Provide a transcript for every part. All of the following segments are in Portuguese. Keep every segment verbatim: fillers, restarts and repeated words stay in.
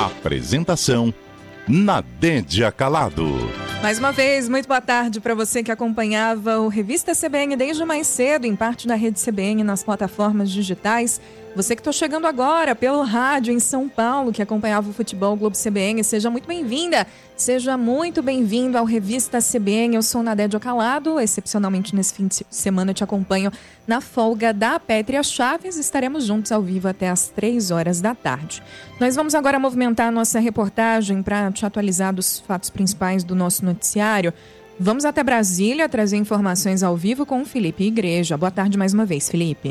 Apresentação: Nadédia Calado. Mais uma vez, muito boa tarde para você que acompanhava o Revista C B N desde mais cedo, em parte da rede C B N nas plataformas digitais. Você que está chegando agora pelo rádio em São Paulo, que acompanhava o Futebol Globo C B N, seja muito bem-vinda, seja muito bem-vindo ao Revista C B N. Eu sou Nadédia Calado, excepcionalmente nesse fim de semana eu te acompanho na folga da Pétria Chaves. Estaremos juntos ao vivo até às três horas da tarde. Nós vamos agora movimentar a nossa reportagem para te atualizar dos fatos principais do nosso noticiário. Vamos até Brasília trazer informações ao vivo com o Felipe Igreja. Boa tarde mais uma vez, Felipe.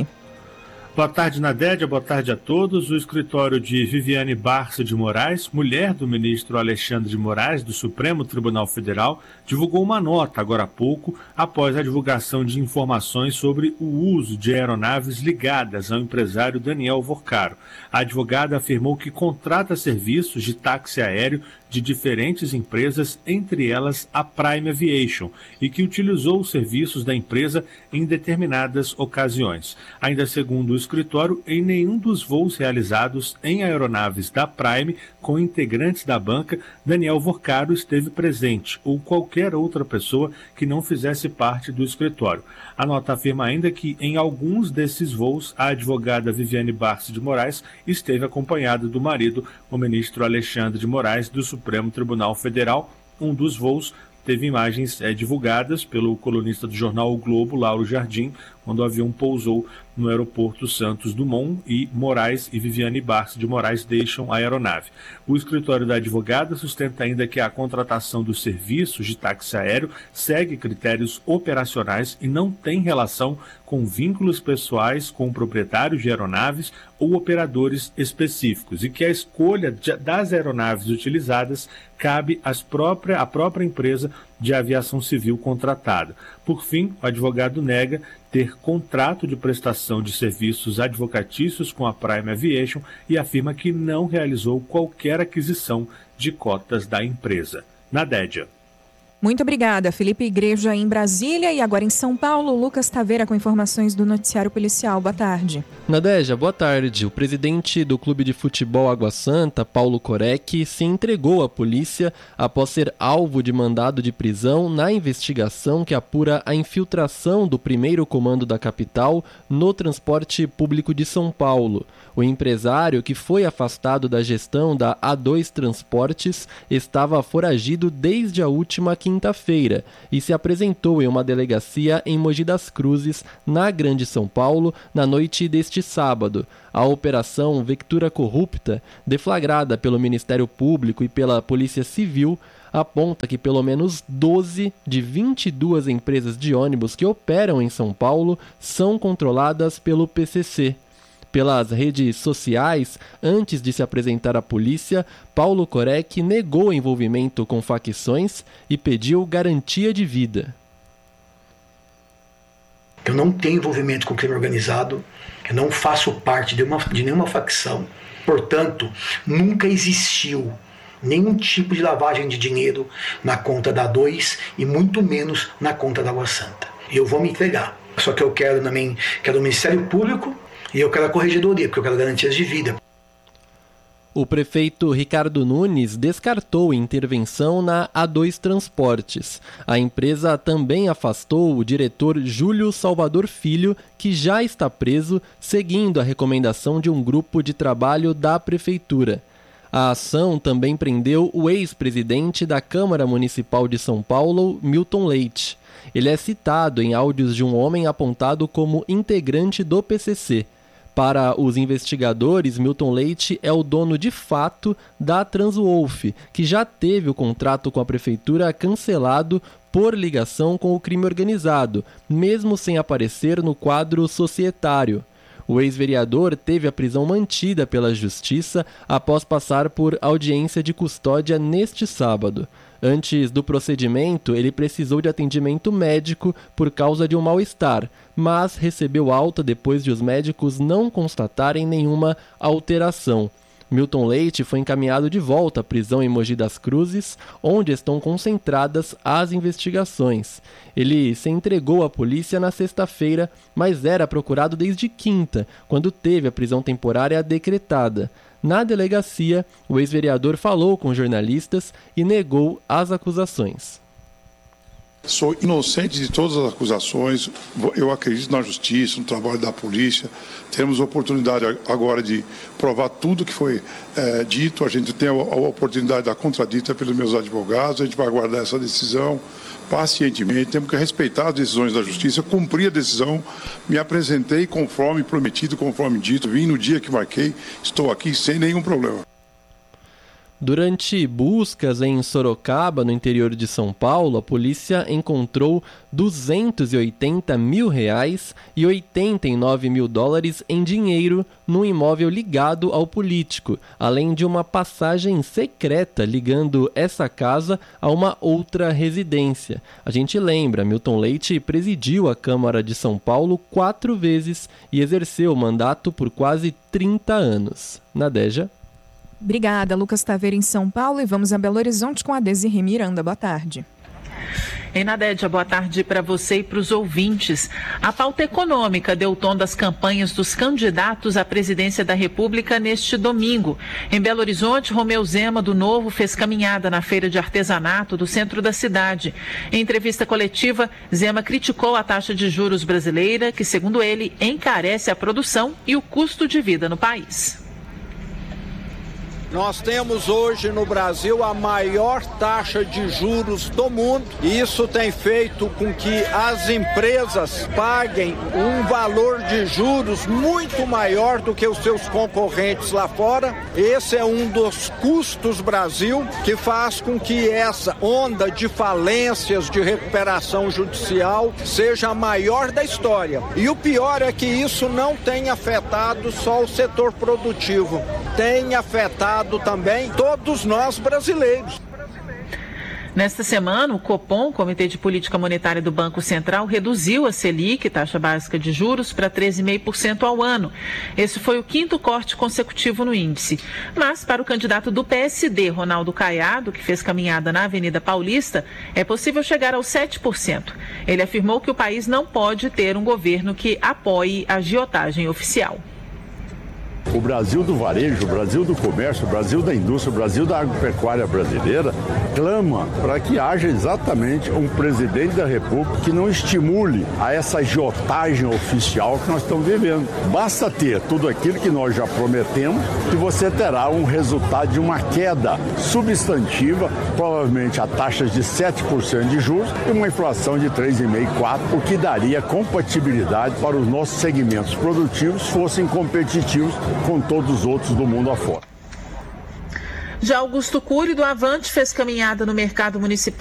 Boa tarde, Nadédia. Boa tarde a todos. O escritório de Viviane Barça de Moraes, mulher do ministro Alexandre de Moraes, do Supremo Tribunal Federal, divulgou uma nota agora há pouco, após a divulgação de informações sobre o uso de aeronaves ligadas ao empresário Daniel Vorcaro. A advogada afirmou que contrata serviços de táxi aéreo de diferentes empresas, entre elas a Prime Aviation, e que utilizou os serviços da empresa em determinadas ocasiões. Ainda segundo o escritório, em nenhum dos voos realizados em aeronaves da Prime com integrantes da banca, Daniel Vorcaro esteve presente, ou qualquer outra pessoa que não fizesse parte do escritório. A nota afirma ainda que em alguns desses voos, a advogada Viviane Barça de Moraes esteve acompanhada do marido, o ministro Alexandre de Moraes, do Supremo Tribunal Federal. Um dos voos teve imagens é, divulgadas pelo colunista do jornal O Globo, Lauro Jardim, quando o avião pousou no aeroporto Santos Dumont e Moraes e Viviane Barça de Moraes deixam a aeronave. O escritório da advogada sustenta ainda que a contratação dos serviços de táxi aéreo segue critérios operacionais e não tem relação com vínculos pessoais com proprietários de aeronaves ou operadores específicos, e que a escolha de, das aeronaves utilizadas cabe às própria, à própria empresa de aviação civil contratada. Por fim, o advogado nega ter contrato de prestação de serviços advocatícios com a Prime Aviation e afirma que não realizou qualquer aquisição de cotas da empresa. Nadédia. Muito obrigada, Felipe Igreja em Brasília. E agora em São Paulo, Lucas Taveira com informações do noticiário policial. Boa tarde. Nadégia, boa tarde. O presidente do Clube de Futebol Água Santa, Paulo Corec, se entregou à polícia após ser alvo de mandado de prisão na investigação que apura a infiltração do primeiro comando da capital no transporte público de São Paulo. O empresário, que foi afastado da gestão da A dois Transportes, estava foragido desde a última quinta-feira e se apresentou em uma delegacia em Mogi das Cruzes, na Grande São Paulo, na noite deste sábado. A Operação Vectura Corrupta, deflagrada pelo Ministério Público e pela Polícia Civil, aponta que pelo menos doze de vinte e duas empresas de ônibus que operam em São Paulo são controladas pelo P C C. Pelas redes sociais, antes de se apresentar à polícia, Paulo Corec negou envolvimento com facções e pediu garantia de vida. Eu não tenho envolvimento com crime organizado, eu não faço parte de, uma, de nenhuma facção. Portanto, nunca existiu nenhum tipo de lavagem de dinheiro na conta da A dois e muito menos na conta da Água Santa. Eu vou me entregar. Só que eu quero também, quero o Ministério Público e eu quero a Corregedoria, porque eu quero garantias de vida. O prefeito Ricardo Nunes descartou intervenção na A dois Transportes. A empresa também afastou o diretor Júlio Salvador Filho, que já está preso, seguindo a recomendação de um grupo de trabalho da prefeitura. A ação também prendeu o ex-presidente da Câmara Municipal de São Paulo, Milton Leite. Ele é citado em áudios de um homem apontado como integrante do P C C. Para os investigadores, Milton Leite é o dono de fato da Transwolf, que já teve o contrato com a prefeitura cancelado por ligação com o crime organizado, mesmo sem aparecer no quadro societário. O ex-vereador teve a prisão mantida pela Justiça após passar por audiência de custódia neste sábado. Antes do procedimento, ele precisou de atendimento médico por causa de um mal-estar, mas recebeu alta depois de os médicos não constatarem nenhuma alteração. Milton Leite foi encaminhado de volta à prisão em Mogi das Cruzes, onde estão concentradas as investigações. Ele se entregou à polícia na sexta-feira, mas era procurado desde quinta, quando teve a prisão temporária decretada. Na delegacia, o ex-vereador falou com jornalistas e negou as acusações. Sou inocente de todas as acusações, eu acredito na justiça, no trabalho da polícia. Temos a oportunidade agora de provar tudo que foi é, dito, a gente tem a, a oportunidade da contradita pelos meus advogados, a gente vai aguardar essa decisão pacientemente, temos que respeitar as decisões da justiça, cumprir a decisão, me apresentei conforme prometido, conforme dito, vim no dia que marquei, estou aqui sem nenhum problema. Durante buscas em Sorocaba, no interior de São Paulo, a polícia encontrou duzentos e oitenta mil reais e oitenta e nove mil dólares em dinheiro num imóvel ligado ao político, além de uma passagem secreta ligando essa casa a uma outra residência. A gente lembra, Milton Leite presidiu a Câmara de São Paulo quatro vezes e exerceu o mandato por quase trinta anos. Nadeja? Obrigada, Lucas Taveira em São Paulo, e vamos a Belo Horizonte com a Desirê Miranda. Boa tarde. Ei, Nadédia, boa tarde para você e para os ouvintes. A pauta econômica deu o tom das campanhas dos candidatos à presidência da República neste domingo. Em Belo Horizonte, Romeu Zema, do Novo, fez caminhada na feira de artesanato do centro da cidade. Em entrevista coletiva, Zema criticou a taxa de juros brasileira, que, segundo ele, encarece a produção e o custo de vida no país. Nós temos hoje no Brasil a maior taxa de juros do mundo e isso tem feito com que as empresas paguem um valor de juros muito maior do que os seus concorrentes lá fora. Esse é um dos custos Brasil que faz com que essa onda de falências de recuperação judicial seja a maior da história. E o pior é que isso não tem afetado só o setor produtivo, tem afetado também todos nós brasileiros. Nesta semana, o Copom, Comitê de Política Monetária do Banco Central, reduziu a Selic, taxa básica de juros, para treze vírgula cinco por cento ao ano. Esse foi o quinto corte consecutivo no índice. Mas, para o candidato do P S D, Ronaldo Caiado, que fez caminhada na Avenida Paulista, é possível chegar aos sete por cento. Ele afirmou que o país não pode ter um governo que apoie a agiotagem oficial. O Brasil do varejo, o Brasil do comércio, o Brasil da indústria, o Brasil da agropecuária brasileira clama para que haja exatamente um presidente da República que não estimule a essa agiotagem oficial que nós estamos vivendo. Basta ter tudo aquilo que nós já prometemos que você terá um resultado de uma queda substantiva, provavelmente a taxas de sete por cento de juros e uma inflação de três vírgula cinco por cento, quatro por cento, o que daria compatibilidade para os nossos segmentos produtivos fossem competitivos com todos os outros do mundo afora. Já Augusto Cury, do Avante, fez caminhada no mercado municipal